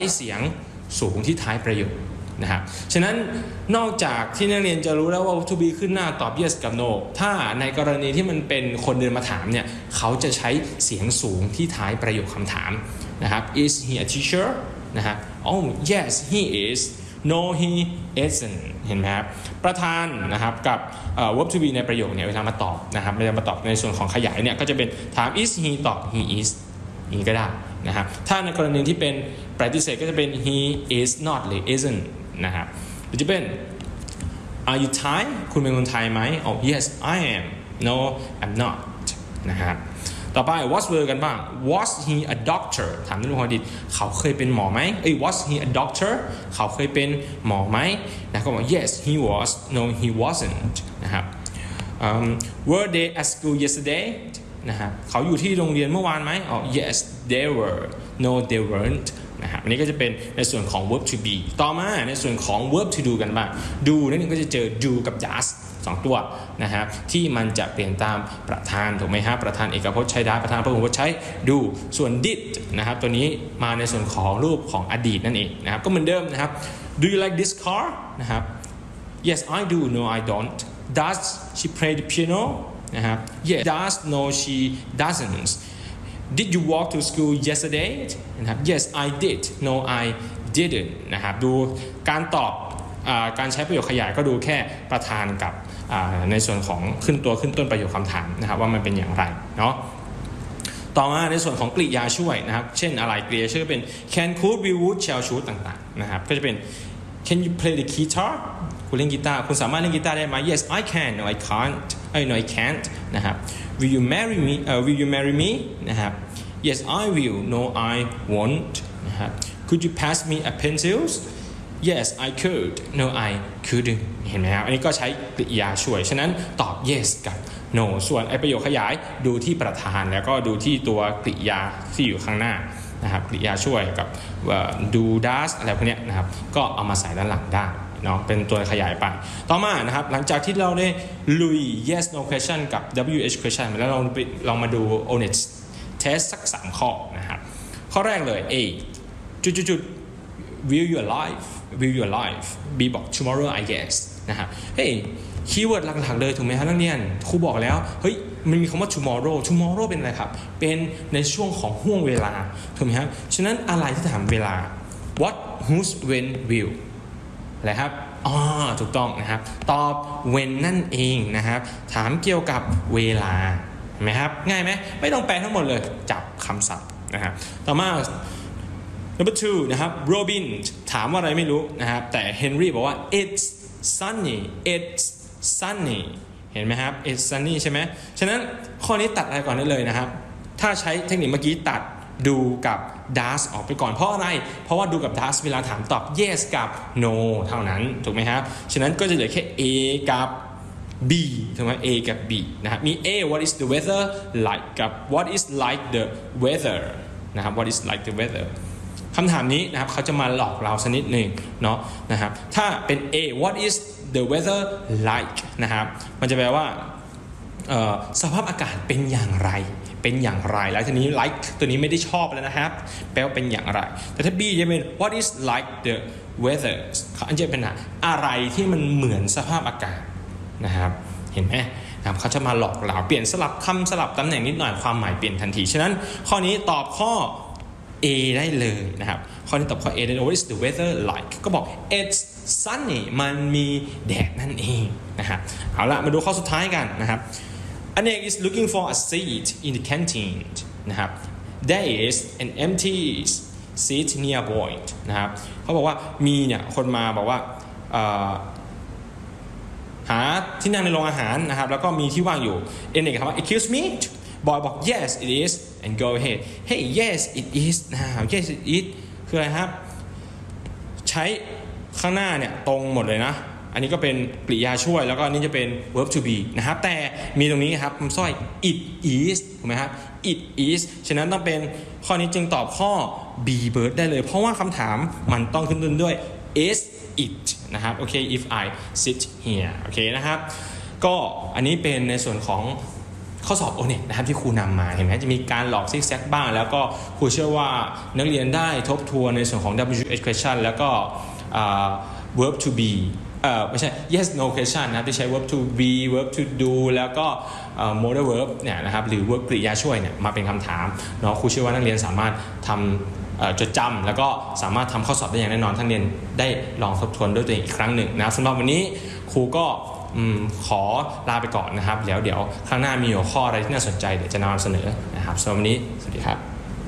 เสียงสูงที่ท้ายประโยคนะครับฉะนั้นนอกจากที่นักเรียนจะรู้แล้วว่า to be ขึ้นหน้าตอบ yes กับ no ถ้าในกรณีที่มันเป็นคนเดินมาถามเนี่ยเขาจะใช้เสียงสูงที่ท้ายประโยคคำถามนะครับ is he a teacher นะครับ oh yes he is no he isn't เห็นไหมครับประธานนะครับกับverb to be ในประโยคเนี่ยเวลามาตอบนะครับเวลามาตอบในส่วนของขยายเนี่ยก็จะเป็นถาม is he ตอบ he is นี้ก็ได้นะครับถ้าในกรณีที่เป็นปฏิเสธก็จะเป็น he is not หรือ isn't นะครับหรือจะเป็น are you Thai คุณเป็นคนไทยไหม oh yes I am no I'm not นะครับต่อไป was were กันบ้าง was he a doctor ถามในเรื่องของอดีตเขาเคยเป็นหมอไหมwas he a doctor เขาเคยเป็นหมอไหมนะก็บอก yes he was no he wasn't นะครับwere they at school yesterday นะครับเขาอยู่ที่โรงเรียนเมื่อวานไหมyes they were no they weren't นะครับอันนี้ก็จะเป็นในส่วนของ verb to be ต่อมาในส่วนของ verb to do กันบ้าง do นั่นเองก็จะเจอ do กับ does 2 ตัวนะครับที่มันจะเปลี่ยนตามประธานถูกไหมฮะประธานเอกพจน์ใช้ does ประธานพหูพจน์ใช้ do ส่วน did นะครับตัวนี้มาในส่วนของรูปของอดีตนั่นเองนะครับก็เหมือนเดิมนะครับ do you like this car นะครับ yes I do no I don't does she play the piano นะครับ yes does no she doesn't did you walk to school yesterday นะครับ yes I did no I didn't นะครับดูการตอบการใช้ประโยคขยายก็ดูแค่ประธานกับในส่วนของขึ้นต้นประโยคคำถามนะครับว่ามันเป็นอย่างไรเนาะต่อมาในส่วนของกริยาช่วยนะครับเช่นอะไรกริยาช่วยเป็น can could will would shall should ต่างๆนะครับก็จะเป็น can you play the guitar คุณเล่นกีตาร์คุณสามารถเล่นกีตาร์ได้ไหม yes I can no I can't no I can't นะครับ will you marry me will you marry me นะครับ yes I will no I won't นะครับ could you pass me a pencils yes I could no I couldn't เห็นไหมครับอันนี้ก็ใช้กริยาช่วยฉะนั้นตอบ yes กับ no ส่วนไอประโยคขยายดูที่ประธานแล้วก็ดูที่ตัวกริยาที่อยู่ข้างหน้านะครับกริยาช่วยกับdo does อะไรพวกนี้นะครับก็เอามาใส่ด้านหลังได้เนาะเป็นตัวขยายไปต่อมานะครับหลังจากที่เราได้ลุย yes no question กับ wh question แล้วเรามาดู honest test สัก3ข้อนะครับข้อแรกเลย A จุดwill you alive will you alive B บอก tomorrow I guess นะครับเฮ้ยคีย์เวิร์ดหลักๆเลยถูกไหมครับนักเรียนครูบอกแล้วเฮ้ยมันมีคำว่า tomorrow เป็นอะไรครับเป็นในช่วงของห่วงเวลาถูกไหมครับฉะนั้นอะไรที่ถามเวลา what whose when will อะไรครับถูกต้องนะครับตอบ when นั่นเองนะครับถามเกี่ยวกับเวลาเห็นไหมครับง่ายไหมไม่ต้องแปลทั้งหมดเลยจับคำศัพท์นะครับต่อมาNumber 2 นะครับ Robin ถามว่าอะไรไม่รู้นะครับแต่ Henry บอกว่า it's sunny เห็นไหมครับ it's sunny ใช่ไหมฉะนั้นข้อนี้ตัดอะไรก่อนได้เลยนะครับถ้าใช้เทคนิคเมื่อกี้ตัดดูกับ does ออกไปก่อนเพราะอะไรเพราะว่าดูกับ does เวลาถามตอบ yes กับ no เท่านั้นถูกไหมครับฉะนั้นก็จะเหลือแค่ A กับ B ถูกไหม A กับ B นะครับมี A what is the weather like กับ what is like the weather นะครับ what is like the weatherคำถามนี้นะครับเขาจะมาหลอกเราสักนิดหนึ่งเนาะนะครับถ้าเป็น A what is the weather like นะครับมันจะแปลว่าสภาพอากาศเป็นอย่างไรแล้วทีนี้ like ตัวนี้ไม่ได้ชอบแล้วนะครับแปลว่าเป็นอย่างไรแต่ถ้า B จะเป็น what is like the weather เขาจะเป็นอะไรที่มันเหมือนสภาพอากาศนะครับเห็นไหมนะครับเขาจะมาหลอกเราเปลี่ยนสลับคำสลับตำแหน่งนิดหน่อยความหมายเปลี่ยนทันทีฉะนั้นข้อนี้ตอบข้อA ได้เลยนะครับข้อนี้ตอบข้อ A ได้เลย What is the weather like ก็บอก it's sunny มันมีแดดนั่นเองนะครับเอาละมาดูข้อสุดท้ายกันนะครับ Anek is looking for a seat in the canteen นะครับ There is an empty seat nearby นะครับเขาบอกว่ามีเนี่ยคนมาบอกว่าหาที่นั่งในโรงอาหารนะครับแล้วก็มีที่ว่างอยู่ Anek ถามว่า excuse meบอยบอก yes it is and go ahead hey yes it is นะครับ yes it is คืออะไรครับใช้ข้างหน้าเนี่ยตรงหมดเลยนะอันนี้ก็เป็นกริยาช่วยแล้วก็อันนี้จะเป็น verb to be นะครับแต่มีตรงนี้ครับคำสร้อย it is ถูกไหมครับ it is ฉะนั้นต้องเป็นข้อนี้จึงตอบข้อ B bird ได้เลยเพราะว่าคำถามมันต้องขึ้นต้นด้วย is it นะครับโอเค if I sit here โอเคนะครับก็อันนี้เป็นในส่วนของข้อสอบ O-NET นะครับที่ครูนำมาเห็นไหมจะมีการหลอกซิกแซกบ้างแล้วก็ครูเชื่อว่านักเรียนได้ทบทวนในส่วนของ WH question แล้วก็verb to be ไม่ใช่ yes no question นะครับที่ใช้ verb to be verb to do แล้วก็modal verb เนี่ยนะครับหรือ verb กริยาช่วยเนี่ยมาเป็นคำถามเนาะครูเชื่อว่านักเรียนสามารถทำจดจำแล้วก็สามารถทำข้อสอบได้อย่างแน่นอนท่านเรียนได้ลองทบทวนด้วยตัวเองอีกครั้งหนึ่งนะสำหรับวันนี้ครูก็ขอลาไปก่อนนะครับเดี๋ยวครั้งหน้ามีหัวข้ออะไรที่น่าสนใจเดี๋ยวจะนำเสนอนะครับสำหรับวันนี้สวัสดีครับ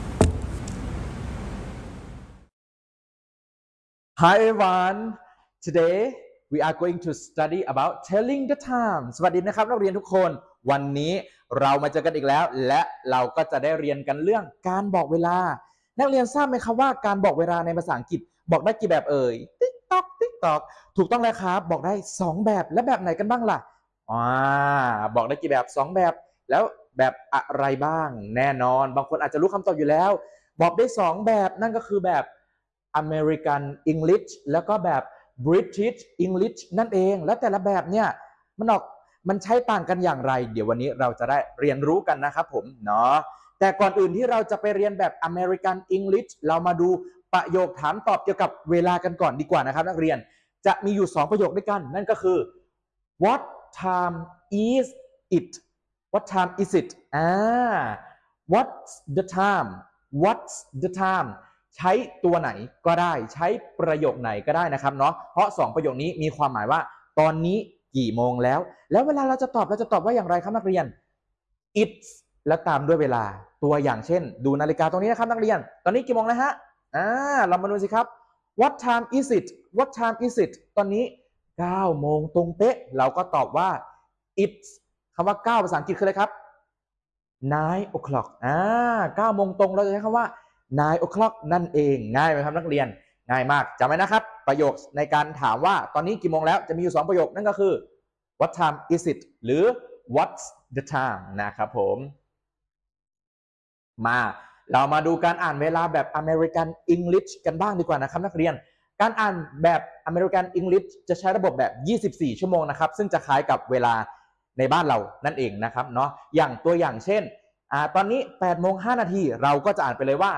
Hi everyone. Today we are going to study about telling the time. สวัสดีนะครับนักเรียนทุกคนวันนี้เรามาเจอกันอีกแล้วและเราก็จะได้เรียนกันเรื่องการบอกเวลานักเรียนทราบไหมครับว่าการบอกเวลาในภาษาอังกฤษบอกได้กี่แบบเอ่ย TikTok TikTok ถูกต้องแล้วครับบอกได้2แบบและแบบไหนกันบ้างล่ะบอกได้กี่แบบ2แบบแล้วแบบอะไรบ้างแน่นอนบางคนอาจจะรู้คำตอบอยู่แล้วบอกได้2แบบนั่นก็คือแบบ American English แล้วก็แบบ British English นั่นเองและแต่ละแบบเนี่ยมันใช้ต่างกันอย่างไรเดี๋ยววันนี้เราจะได้เรียนรู้กันนะครับผมเนาะแต่ก่อนอื่นที่เราจะไปเรียนแบบ American English เรามาดูประโยคถามตอบเกี่ยวกับเวลากันก่อนดีกว่านะครับนักเรียนจะมีอยู่2ประโยคด้วยกันนั่นก็คือ What time is it What time is it What's the time What's the time ใช้ตัวไหนก็ได้ใช้ประโยคไหนก็ได้นะครับเนาะเพราะ2ประโยคนี้มีความหมายว่าตอนนี้กี่โมงแล้วเวลาเราจะตอบว่าอย่างไรครับนักเรียน it's แล้วตามด้วยเวลาตัวอย่างเช่นดูนาฬิกาตรงนี้นะครับนักเรียนตอนนี้กี่โมงแล้วฮะเรามาดูสิครับ What time is it What time is it ตอนนี้9โมงตรงเป๊ะเราก็ตอบว่า it's คำว่า9ภาษาอังกฤษคืออะไรครับ 9 o'clock 9โมงตรงเราจะใช้คำว่า9 o'clock นั่นเองง่ายไหมครับนักเรียนง่ายมากจำไว้นะครับประโยคในการถามว่าตอนนี้กี่โมงแล้วจะมีอยู่2ประโยคนั่นก็คือ What time is it หรือ What's the time นะครับผมเรามาดูการอ่านเวลาแบบ American English กันบ้างดีกว่านะครับนักเรียนการอ่านแบบ American English จะใช้ระบบแบบ24ชั่วโมงนะครับซึ่งจะคล้ายกับเวลาในบ้านเรานั่นเองนะครับเนาะอย่างตัวอย่างเช่นตอนนี้8โมง5นาทีเราก็จะอ่านไปเลยว่า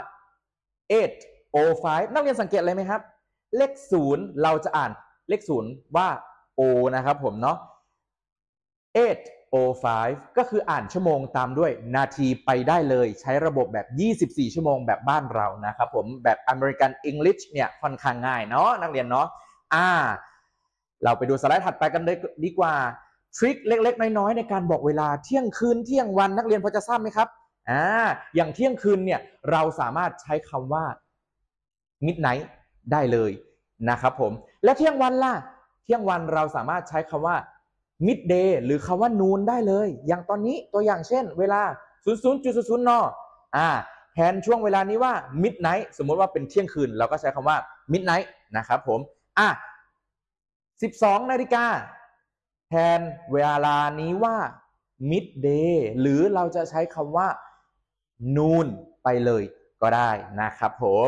8:05นักเรียนสังเกตอะไรไหมครับเลข0เราจะอ่านเลข0ว่า O นะครับผมเนาะ8:05ก็คืออ่านชั่วโมงตามด้วยนาทีไปได้เลยใช้ระบบแบบ24ชั่วโมงแบบบ้านเรานะครับผมแบบ American English เนี่ยค่อนข้างง่ายเนาะนักเรียนเนาะเราไปดูสไลด์ถัดไปกันเลยดีกว่าทริคเล็กๆน้อยๆในการบอกเวลาเที่ยงคืนเที่ยงวันนักเรียนพอจะทราบไหมครับอย่างเที่ยงคืนเนี่ยเราสามารถใช้คำว่า midnight ได้เลยนะครับผมและเที่ยงวันล่ะเที่ยงวันเราสามารถใช้คำว่า midday หรือคำว่า noon ได้เลยอย่างตอนนี้ตัวอย่างเช่นเวลา 00:00 นแทนช่วงเวลานี้ว่า midnight สมมติว่าเป็นเที่ยงคืนเราก็ใช้คำว่า midnight นะครับผม12 นาฬิกาแทนเวลานี้ว่า midday หรือเราจะใช้คำว่า noon ไปเลยก็ได้นะครับผม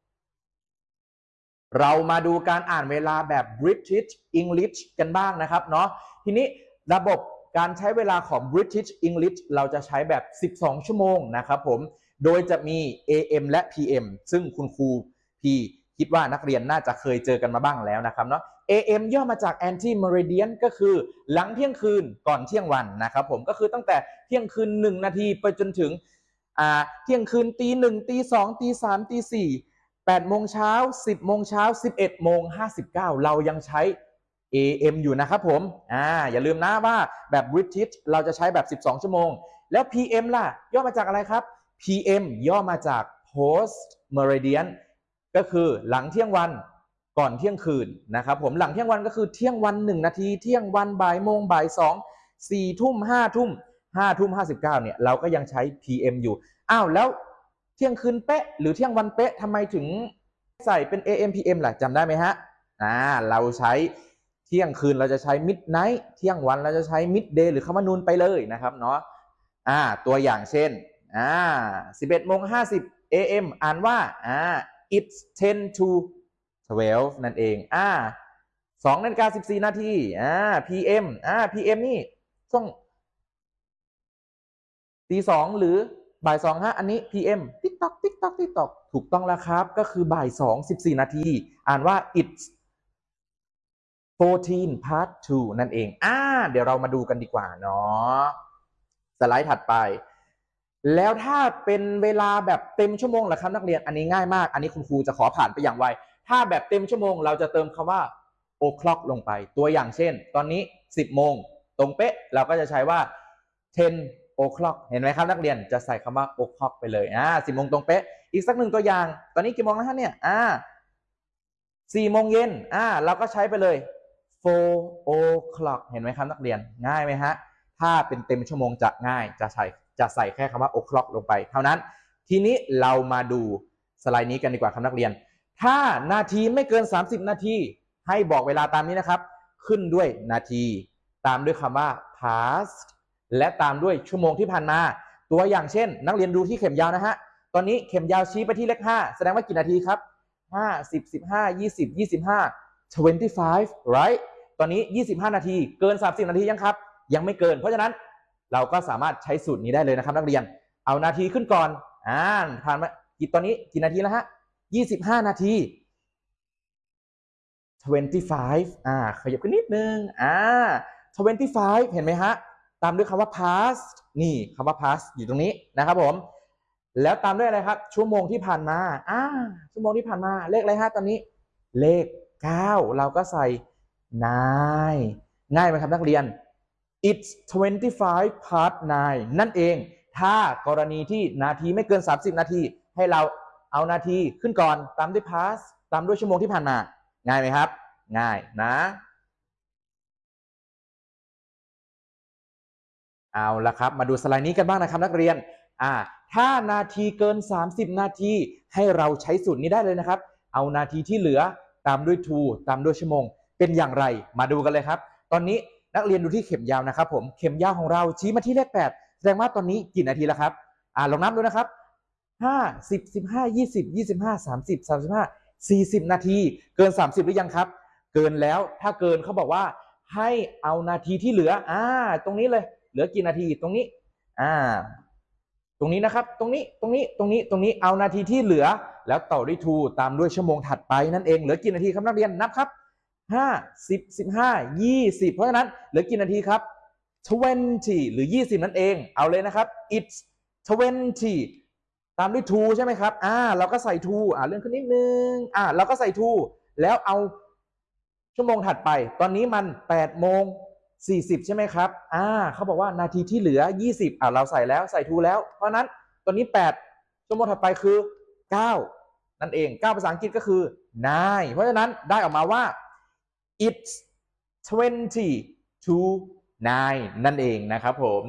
เรามาดูการอ่านเวลาแบบ British English กันบ้างนะครับเนาะทีนี้ระบบการใช้เวลาของ British English เราจะใช้แบบ12ชั่วโมงนะครับผมโดยจะมี AM และ PM ซึ่งคุณครูพี่คิดว่านักเรียนน่าจะเคยเจอกันมาบ้างแล้วนะครับเนาะ AM ย่อมาจาก Anti Meridian ก็คือหลังเที่ยงคืนก่อนเที่ยงวันนะครับผมก็คือตั้งแต่เที่ยงคืน1นาทีไปจนถึงเที่ยงคืนตี 1 ตี 2 ตี 3 ตี 4 8โมงเช้า10โมงเช้า11โมง59เรายังใช้ AM อยู่นะครับผมอย่าลืมนะว่าแบบ British เราจะใช้แบบ12ชั่วโมงแล้ว PM ล่ะย่อมาจากอะไรครับ PM ย่อมาจาก Post Meridian ก็คือหลังเที่ยงวันก่อนเที่ยงคืนนะครับผมหลังเที่ยงวันก็คือเที่ยงวัน1นาทีเที่ยงวันบ่ายโมงบ่าย2 4ทุ่ม5ทุ่ม5ทุ่ม59เนี่ยเราก็ยังใช้ PM อยู่แล้วเที่ยงคืนเป๊ะหรือเที่ยงวันเป๊ะทำไมถึงใส่เป็น AM PM ล่ะจำได้ไหมฮะเราใช้เที่ยงคืนเราจะใช้ midnight เที่ยงวันเราจะใช้ midday หรือคำว่านูนไปเลยนะครับเนาะตัวอย่างเช่น11โมง50 AM อ่านว่าit's 10 to 12นั่นเอง2 นาฬิกา 14 นาทีPM PM นี่ช่วง 2หรือบ่าย2ฮะอันนี้ PM ติ๊กตอกติ๊กตอกติ๊กตอกถูกต้องแล้วครับก็คือบ่าย2 14นาทีอ่านว่า it's 14 part 2นั่นเองเดี๋ยวเรามาดูกันดีกว่าเนาะสไลด์ถัดไปแล้วถ้าเป็นเวลาแบบเต็มชั่วโมงล่ะครับนักเรียนอันนี้ง่ายมากอันนี้คุณครูจะขอผ่านไปอย่างไวถ้าแบบเต็มชั่วโมงเราจะเติมคำว่า o'clock ลงไปตัวอย่างเช่นตอนนี้10โมงตรงเป๊ะเราก็จะใช้ว่า10 o'clock เห็นไหมครับนักเรียนจะใส่คำว่า o'clock ไปเลย10โมงตรงเป๊ะอีกสักหนึ่งตัวอย่างตอนนี้กี่โมงแล้วฮะเนี่ย4โมงเย็นเราก็ใช้ไปเลย4 o'clock เห็นไหมครับนักเรียนง่ายไหมฮะถ้าเป็นเต็มชั่วโมงจะง่ายจะใส่แค่คำว่า o'clock ลงไปเท่านั้นทีนี้เรามาดูสไลด์นี้กันดีกว่าครับนักเรียนถ้านาทีไม่เกิน30นาทีให้บอกเวลาตามนี้นะครับขึ้นด้วยนาทีตามด้วยคำว่า past และตามด้วยชั่วโมงที่ผ่านมาตัวอย่างเช่นนักเรียนดูที่เข็มยาวนะฮะตอนนี้เข็มยาวชี้ไปที่เลข5แสดงว่ากี่นาทีครับ5 10 15 20 25 25 right ตอนนี้25นาทีเกิน30นาทียังครับยังไม่เกินเพราะฉะนั้นเราก็สามารถใช้สูตรนี้ได้เลยนะครับนักเรียนเอานาทีขึ้นก่อนผ่านมาตอนนี้กี่นาทีแล้วฮะ25นาที25ขยับขึ้นนิดนึง25เห็นไหมฮะตามด้วยคำว่า past นี่คำว่า past อยู่ตรงนี้นะครับผมแล้วตามด้วยอะไรครับชั่วโมงที่ผ่านมาชั่วโมงที่ผ่านมาเลขอะไรฮะตอนนี้เลข9เราก็ใส่9ง่ายไหมครับนักเรียน it's 25 past 9นั่นเองถ้ากรณีที่นาทีไม่เกิน30นาทีให้เราเอานาทีขึ้นก่อนตามด้วย past ตามด้วยชั่วโมงที่ผ่านมาง่ายไหมครับง่ายนะเอาละครับมาดูสไลด์นี้กันบ้างนะครับนักเรียนถ้านาทีเกิน30นาทีให้เราใช้สูตรนี้ได้เลยนะครับเอานาทีที่เหลือตามด้วย to ตามด้วยชั่วโมงเป็นอย่างไรมาดูกันเลยครับตอนนี้นักเรียนดูที่เข็มยาวนะครับผมเข็มยาวของเราชี้มาที่เลข8แสดงว่าตอนนี้กี่นาทีแล้วครับลองนับดูนะครับ5 10 15 20 25 30 35 40นาทีเกิน30หรือยังครับเกินแล้วถ้าเกินเขาบอกว่าให้เอานาทีที่เหลือตรงนี้เลยเหลือกี่นาทีตรงนี้ตรงนี้นะครับตรงนี้เอานาทีที่เหลือแล้วต่อด้วย to ตามด้วยชั่วโมงถัดไปนั่นเองเหลือกี่นาทีครับนักเรียนนับครับ5 10 15 20เพราะฉะนั้นเหลือกี่นาทีครับ20หรือ20นั่นเองเอาเลยนะครับ it's 20ตามด้วย to ใช่ไหมครับเราก็ใส่ to เลื่อนขึ้นนิดนึงเราก็ใส่ to แล้วเอาชั่วโมงถัดไปตอนนี้มัน8โมง40ใช่ไหมครับเขาบอกว่านาทีที่เหลือ20เราใส่แล้วใส่ to แล้วเพราะนั้นตอนนี้8ชั่วโมงถัดไปคือ9นั่นเอง9ภาษาอังกฤษก็คือ9เพราะฉะนั้นได้ออกมาว่า it's 20 to 9นั่นเองนะครับผม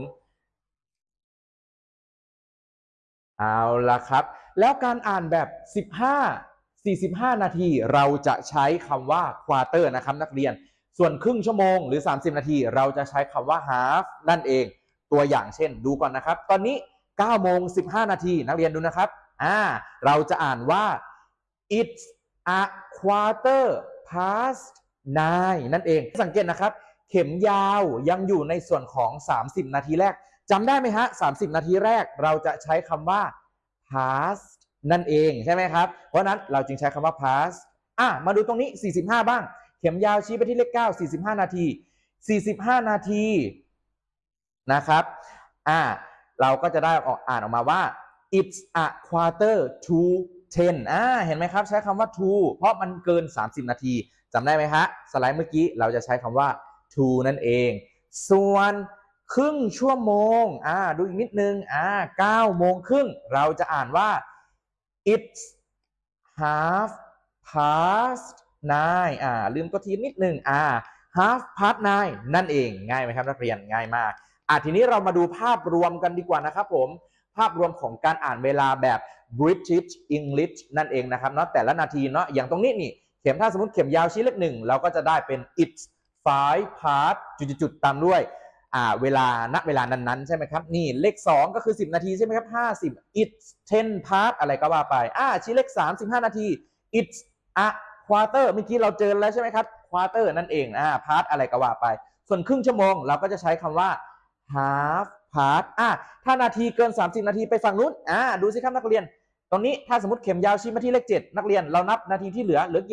เอาละครับแล้วการอ่านแบบ45 นาทีเราจะใช้คำว่า quarter นะครับนักเรียนส่วนครึ่งชั่วโมงหรือ30นาทีเราจะใช้คำว่า half นั่นเองตัวอย่างเช่นดูก่อนนะครับตอนนี้9โมง15นาทีนักเรียนดูนะครับเราจะอ่านว่า it's a quarter past 9นั่นเองสังเกตนะครับเข็มยาวยังอยู่ในส่วนของ30นาทีแรกจำได้ไหมฮะ30นาทีแรกเราจะใช้คำว่า past นั่นเองใช่ไหมครับเพราะนั้นเราจึงใช้คำว่า past มาดูตรงนี้45บ้างเข็มยาวชี้ไปที่เลข9 45นาที45นาทีนะครับเราก็จะได้อ่านออกมาว่า it's a quarter to 10เห็นไหมครับใช้คำว่า to เพราะมันเกิน30นาทีจำได้ไหมฮะสไลด์เมื่อกี้เราจะใช้คำว่า to นั่นเองส่วนครึ่งชั่วโมงดูอีกนิดนึง9โมงครึ่งเราจะอ่านว่า it's half past 9ลืมตัวทีนิดนึงhalf past 9นั่นเองง่ายไหมครับนักเรียนง่ายมากทีนี้เรามาดูภาพรวมกันดีกว่านะครับผมภาพรวมของการอ่านเวลาแบบ British English นั่นเองนะครับเนาะแต่ละนาทีเนาะอย่างตรงนี้นี่เข็มถ้าสมมติเข็มยาวชี้เลข1เราก็จะได้เป็น it's 5 past จุดๆตามด้วยเวลาณเวลานั้นๆใช่ไหมครับนี่เลข2ก็คือ10นาทีใช่ไหมครับ50 it's 10 past อะไรก็ว่าไปชี้เลข3 15นาที it's a quarter เมื่อกี้เราเจอแล้วใช่ไหมครับ quarter นั่นเองpast อะไรก็ว่าไปส่วนครึ่งชั่วโมงเราก็จะใช้คำว่า half part ถ้านาทีเกิน30นาทีไปฝั่งนู้นดูสิครับนักเรียนตรงนี้ถ้าสมมติเข็มยาวชี้มาที่เลข7นักเรียนเรานับนาทีที่เหลือ